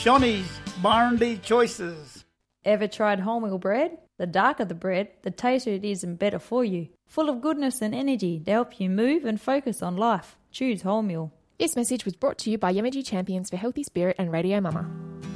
Shawnee's Barndy Choices. Ever tried wholemeal bread? The darker the bread, the tastier it is and better for you. Full of goodness and energy to help you move and focus on life. Choose wholemeal. This message was brought to you by Yamaji Champions for Healthy Spirit and Radio Mama.